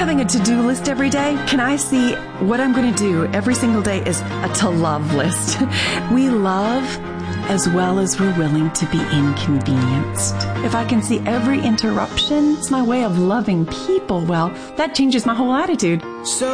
having a to-do list every day, can I see what I'm going to do every single day is a to-love list. We love as well as we're willing to be inconvenienced. If I can see every interruption, it's my way of loving people, well, that changes my whole attitude.